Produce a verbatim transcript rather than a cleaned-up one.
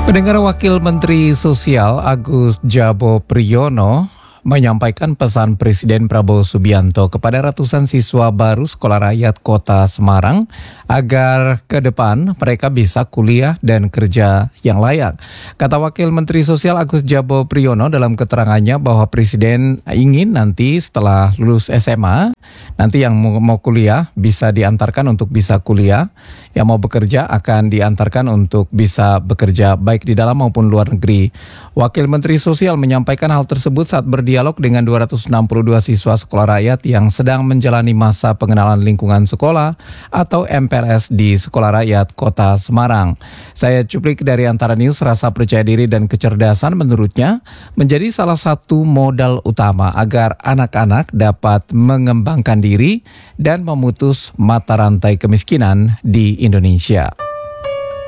Pendengar, Wakil Menteri Sosial Agus Jabo Priyono menyampaikan pesan Presiden Prabowo Subianto kepada ratusan siswa baru Sekolah Rakyat Kota Semarang agar ke depan mereka bisa kuliah dan kerja yang layak. Kata Wakil Menteri Sosial Agus Jabo Priyono dalam keterangannya bahwa Presiden ingin nanti setelah lulus S M A, nanti yang mau kuliah bisa diantarkan untuk bisa kuliah, yang mau bekerja akan diantarkan untuk bisa bekerja baik di dalam maupun luar negeri. Wakil Menteri Sosial menyampaikan hal tersebut saat berdialog dengan dua ratus enam puluh dua siswa sekolah rakyat yang sedang menjalani masa pengenalan lingkungan sekolah atau M P L S di Sekolah Rakyat Kota Semarang. Saya cuplik dari Antara News, rasa percaya diri dan kecerdasan menurutnya menjadi salah satu modal utama agar anak-anak dapat mengembangkan diri dan memutus mata rantai kemiskinan di Indonesia.